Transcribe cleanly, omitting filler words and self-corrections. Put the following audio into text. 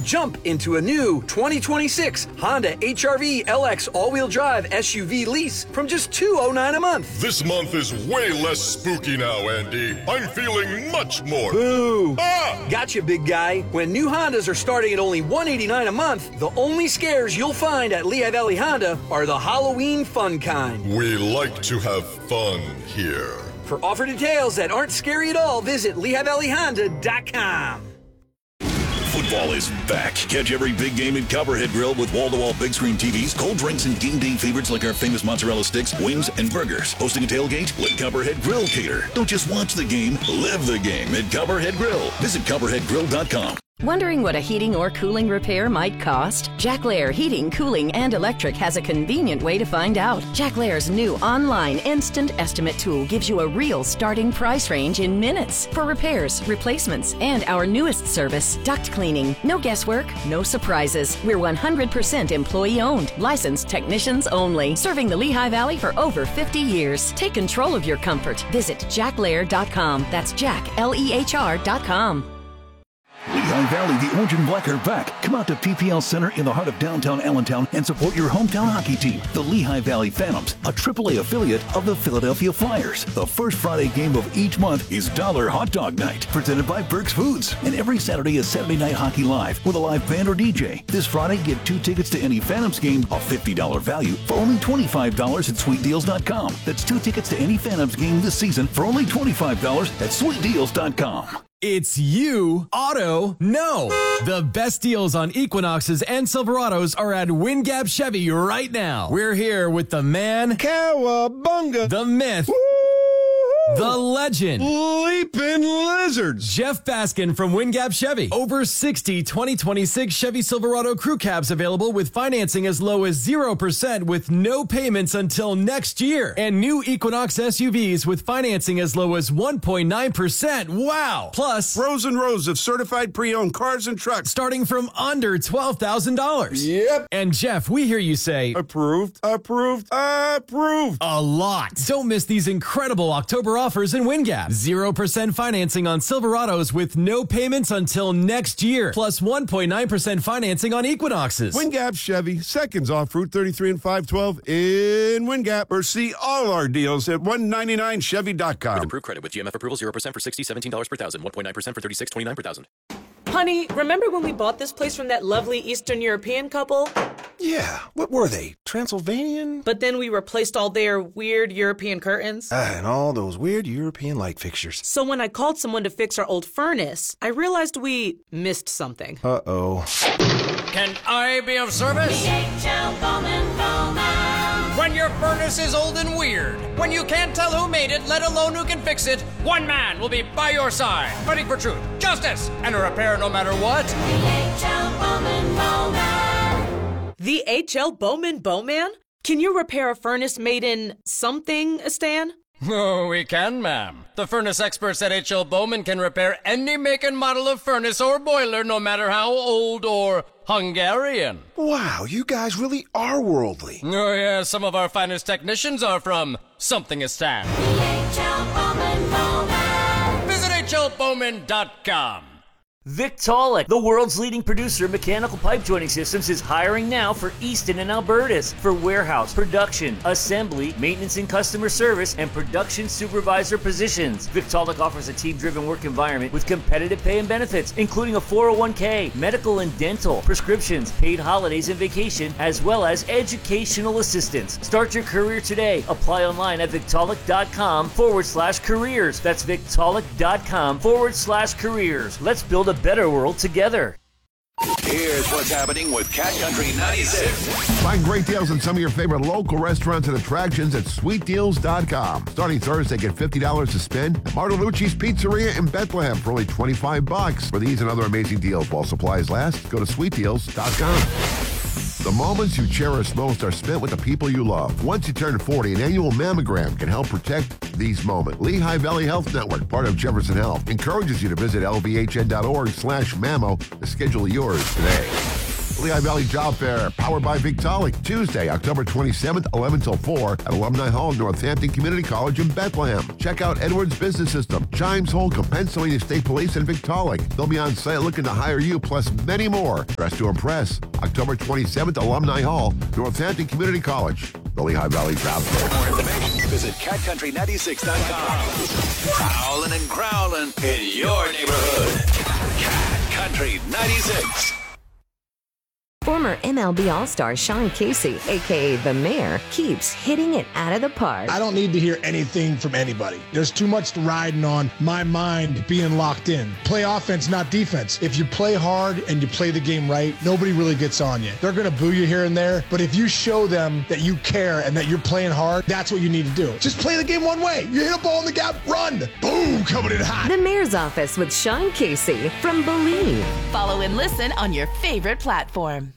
Jump into a new 2026 Honda HR-V LX all-wheel drive SUV lease from just $209 a month. This month is way less spooky now, Andy. I'm feeling much more. Boo! Ah! Gotcha, big guy. When new Hondas are starting at only $189 a month, the only scares you'll find at Lehigh Valley Honda are the Halloween fun kind. We like to have fun here. For offer details that aren't scary at all, visit LehighValleyHonda.com. Football is back. Catch every big game at Copperhead Grill with wall-to-wall big screen TVs, cold drinks, and game day favorites like our famous mozzarella sticks, wings, and burgers. Hosting a tailgate? Let Copperhead Grill cater. Don't just watch the game, live the game at Copperhead Grill. Visit CopperheadGrill.com. Wondering what a heating or cooling repair might cost? Jack Lair Heating, Cooling, and Electric has a convenient way to find out. Jack Lair's new online instant estimate tool gives you a real starting price range in minutes for repairs, replacements, and our newest service, duct cleaning. No guesswork, no surprises. We're 100% employee-owned, licensed technicians only, serving the Lehigh Valley for over 50 years. Take control of your comfort. Visit jacklair.com. That's JackLEHR.com. Lehigh Valley, the Orange and Black are back. Come out to PPL Center in the heart of downtown Allentown and support your hometown hockey team, the Lehigh Valley Phantoms, a AAA affiliate of the Philadelphia Flyers. The first Friday game of each month is Dollar Hot Dog Night, presented by Burke's Foods. And every Saturday is Saturday Night Hockey Live with a live band or DJ. This Friday, get 2 tickets to any Phantoms game, a $50 value, for only $25 at SweetDeals.com. That's 2 tickets to any Phantoms game this season for only $25 at SweetDeals.com. It's you, Auto No. The best deals on Equinoxes and Silverados are at Wingap Chevy right now. We're here with the man, Cowabunga, the myth, the legend, Leaping Lizards, Jeff Baskin from Wingap Chevy. Over 60 2026 Chevy Silverado crew cabs available with financing as low as 0% with no payments until next year. And new Equinox SUVs with financing as low as 1.9%. Wow! Plus, rows and rows of certified pre-owned cars and trucks starting from under $12,000. Yep. And Jeff, we hear you say, approved, approved, approved. A lot. Don't miss these incredible October offers in Wingap. 0% financing on Silverados with no payments until next year. Plus 1.9% financing on Equinoxes. Wingap Chevy, seconds off Route 33 and 512 in Wingap. Or see all our deals at 199chevy.com. With approved credit with GMF approval, 0% for $60, $17 per thousand, 1.9% for $36, $29 per thousand. Honey, remember when we bought this place from that lovely Eastern European couple? Yeah, what were they? Transylvanian? But then we replaced all their weird European curtains. And all those weird European light fixtures. So when I called someone to fix our old furnace, I realized we missed something. Uh-oh. Can I be of service? DHL Bowman Bowman. When your furnace is old and weird, when you can't tell who made it, let alone who can fix it, one man will be by your side, fighting for truth, justice, and a repair no matter what. DHL Bowman Bowman. The H.L. Bowman Bowman? Can you repair a furnace made in something, Stan? Oh, we can, ma'am. The furnace experts at H.L. Bowman can repair any make and model of furnace or boiler, no matter how old or Hungarian. Wow, you guys really are worldly. Oh, yeah, some of our finest technicians are from Somethingistan. H.L. Bowman Bowman. Visit HLBowman.com. Victaulic, the world's leading producer of mechanical pipe joining systems, is hiring now for Easton and Albertus for warehouse, production, assembly, maintenance and customer service, and production supervisor positions. Victaulic offers a team-driven work environment with competitive pay and benefits, including a 401k, medical and dental, prescriptions, paid holidays and vacation, as well as educational assistance. Start your career today. Apply online at Victaulic.com/careers. That's Victaulic.com/careers. Let's build a better world together. Here's what's happening with Cat Country 96. Find great deals on some of your favorite local restaurants and attractions at SweetDeals.com. Starting Thursday, get $50 to spend at Martolucci's Pizzeria in Bethlehem for only $25. For these and other amazing deals while supplies last, go to SweetDeals.com. The moments you cherish most are spent with the people you love. Once you turn 40, an annual mammogram can help protect these moments. Lehigh Valley Health Network, part of Jefferson Health, encourages you to visit lvhn.org/mammo to schedule yours today. Lehigh Valley Job Fair, powered by Victaulic, Tuesday, October 27th, 11 till 4 at Alumni Hall, Northampton Community College in Bethlehem. Check out Edwards Business System, Chimes Holcomb, Pennsylvania State Police, and Victaulic. They'll be on site looking to hire you, plus many more. Dress to impress. October 27th, Alumni Hall, Northampton Community College. The Lehigh Valley Job Fair. For more information, visit catcountry96.com. Prowling and growling in your neighborhood. Cat Country 96. Former MLB All-Star Sean Casey, a.k.a. The Mayor, keeps hitting it out of the park. I don't need to hear anything from anybody. There's too much riding on my mind being locked in. Play offense, not defense. If you play hard and you play the game right, nobody really gets on you. They're going to boo you here and there, but if you show them that you care and that you're playing hard, that's what you need to do. Just play the game one way. You hit a ball in the gap, run. Boom, coming in hot. The Mayor's Office with Sean Casey from Believe. Follow and listen on your favorite platform.